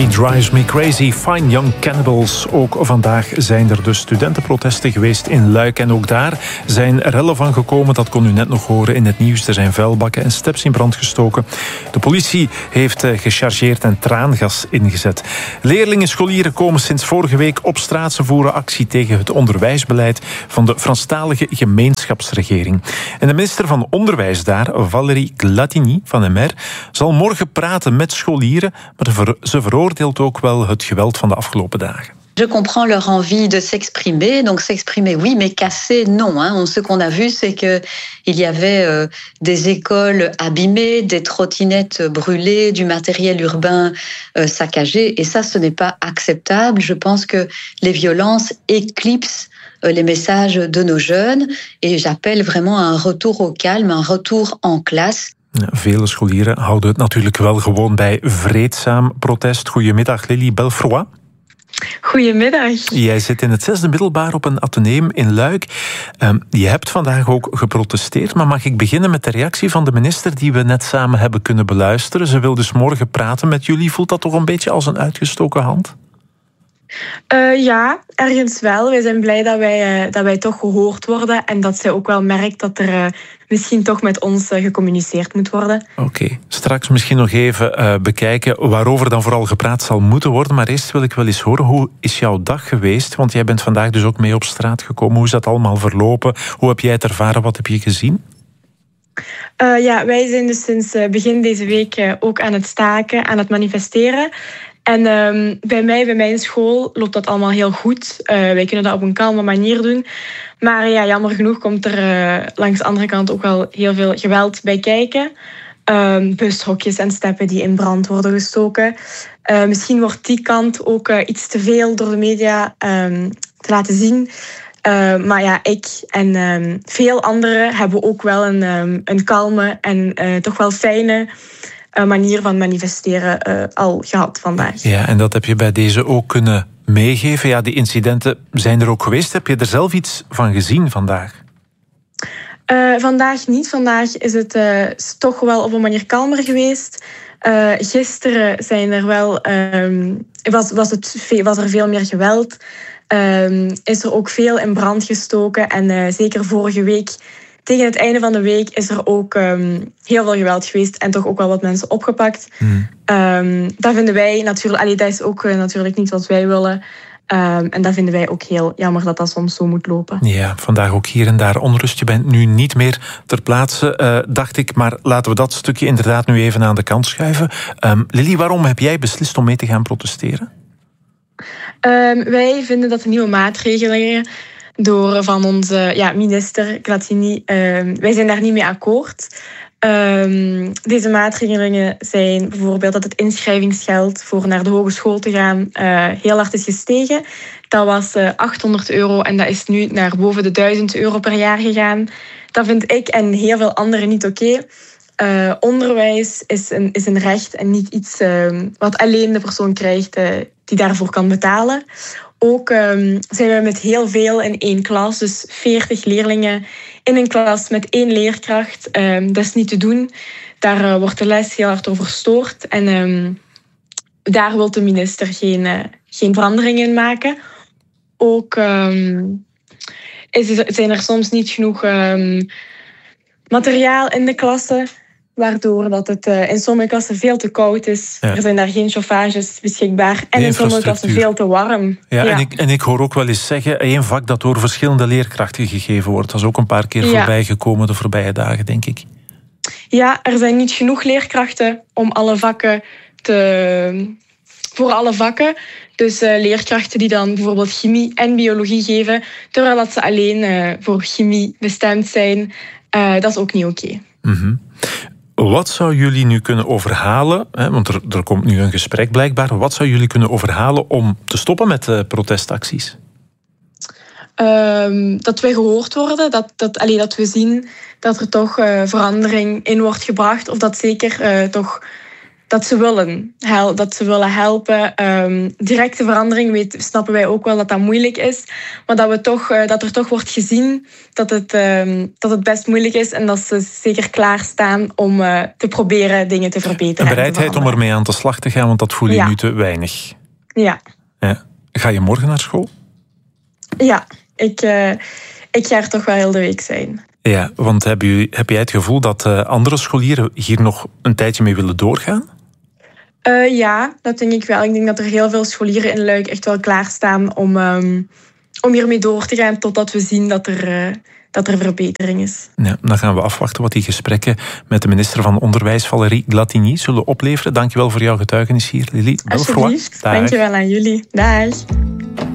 She Drives Me Crazy, Fine Young Cannibals. Ook vandaag zijn er dus studentenprotesten geweest in Luik. En ook daar zijn rellen van gekomen. Dat kon u net nog horen in het nieuws. Er zijn vuilbakken en steps in brand gestoken. De politie heeft gechargeerd en traangas ingezet. Leerlingen, scholieren komen sinds vorige week op straat. Ze voeren actie tegen het onderwijsbeleid van de Franstalige gemeenschapsregering. En de minister van Onderwijs daar, Valérie Glatigny van MR, zal morgen praten met scholieren, maar ze veroordeelt ook wel het geweld van de afgelopen dagen. Je comprends leur envie de s'exprimer. Donc s'exprimer, oui, mais casser, non. Ce qu'on a vu, c'est qu'il y avait des écoles abîmées, des trottinettes brûlées, du matériel urbain saccagé. Et ça, ce n'est pas acceptable. Je pense que les violences éclipsent les messages de nos jeunes. Et j'appelle vraiment à un retour au calme, un retour en classe. Ja, vele scholieren houden het natuurlijk wel gewoon bij vreedzaam protest. Goedemiddag, Lily Belfroy. Goedemiddag. Jij zit in het 6e middelbaar op een ateneum in Luik. Je hebt vandaag ook geprotesteerd, maar mag ik beginnen met de reactie van de minister die we net samen hebben kunnen beluisteren? Ze wil dus morgen praten met jullie. Voelt dat toch een beetje als een uitgestoken hand? Ja, ergens wel. Wij zijn blij dat wij toch gehoord worden en dat zij ook wel merkt dat er misschien toch met ons gecommuniceerd moet worden. Oké, straks misschien nog even bekijken waarover dan vooral gepraat zal moeten worden. Maar eerst wil ik wel eens horen, hoe is jouw dag geweest? Want jij bent vandaag dus ook mee op straat gekomen. Hoe is dat allemaal verlopen? Hoe heb jij het ervaren? Wat heb je gezien? Ja, wij zijn dus sinds begin deze week ook aan het staken, aan het manifesteren. En bij mijn school loopt dat allemaal heel goed. Wij kunnen dat op een kalme manier doen. Maar ja, jammer genoeg komt er langs de andere kant ook wel heel veel geweld bij kijken. Bushokjes en steppen die in brand worden gestoken. Misschien wordt die kant ook iets te veel door de media te laten zien. Maar ja, ik en veel anderen hebben ook wel een kalme en toch wel fijne manier van manifesteren al gehad vandaag. Ja, en dat heb je bij deze ook kunnen meegeven. Ja, die incidenten zijn er ook geweest. Heb je er zelf iets van gezien vandaag? Vandaag niet. Vandaag is het toch wel op een manier kalmer geweest. Gisteren zijn er wel, was er veel meer geweld. Is er ook veel in brand gestoken. En zeker vorige week, tegen het einde van de week, is er ook heel veel geweld geweest en toch ook wel wat mensen opgepakt. Dat vinden wij natuurlijk, dat is ook natuurlijk niet wat wij willen. En dat vinden wij ook heel jammer dat dat soms zo moet lopen. Ja, vandaag ook hier en daar onrust. Je bent nu niet meer ter plaatse, dacht ik. Maar laten we dat stukje inderdaad nu even aan de kant schuiven. Lily, waarom heb jij beslist om mee te gaan protesteren? Wij vinden dat de nieuwe maatregelen van onze minister Glatigny, wij zijn daar niet mee akkoord. Deze maatregelen zijn bijvoorbeeld dat het inschrijvingsgeld voor naar de hogeschool te gaan heel hard is gestegen. Dat was €800 en dat is nu naar boven de €1000 per jaar gegaan. Dat vind ik en heel veel anderen niet oké. Onderwijs is een recht en niet iets wat alleen de persoon krijgt die daarvoor kan betalen. Ook zijn we met heel veel in één klas, dus 40 leerlingen in een klas met 1 leerkracht. Dat is niet te doen. Daar wordt de les heel hard over verstoord. En daar wil de minister geen veranderingen in maken. Ook zijn er soms niet genoeg materiaal in de klassen, waardoor dat het in sommige klassen veel te koud is. Ja. Er zijn daar geen chauffages beschikbaar. En in sommige klassen veel te warm. Ja. En ik hoor ook wel eens zeggen, 1 vak dat door verschillende leerkrachten gegeven wordt. Dat is ook een paar keer voorbij gekomen de voorbije dagen, denk ik. Ja, er zijn niet genoeg leerkrachten om alle vakken voor alle vakken. Dus leerkrachten die dan bijvoorbeeld chemie en biologie geven, terwijl dat ze alleen voor chemie bestemd zijn. Dat is ook niet oké. Mm-hmm. Wat zou jullie nu kunnen overhalen, want er komt nu een gesprek blijkbaar, wat zou jullie kunnen overhalen om te stoppen met de protestacties? Dat wij gehoord worden, dat we zien dat er toch verandering in wordt gebracht, of dat zeker toch dat ze willen helpen. Directe verandering snappen wij ook wel dat dat moeilijk is. Maar dat er toch wordt gezien dat het best moeilijk is. En dat ze zeker klaarstaan om te proberen dingen te verbeteren. Een bereidheid om ermee aan de slag te gaan, want dat voel je nu te weinig. Ja. Ga je morgen naar school? Ja, ik ga er toch wel heel de week zijn. Ja, want heb jij het gevoel dat andere scholieren hier nog een tijdje mee willen doorgaan? Ja, dat denk ik wel. Ik denk dat er heel veel scholieren in Luik echt wel klaarstaan om hiermee door te gaan totdat we zien dat er verbetering is. Ja, dan gaan we afwachten wat die gesprekken met de minister van Onderwijs, Valérie Glatigny, zullen opleveren. Dankjewel voor jouw getuigenis hier, Lili Belfroy. Alsjeblieft, dankjewel aan jullie. Dag.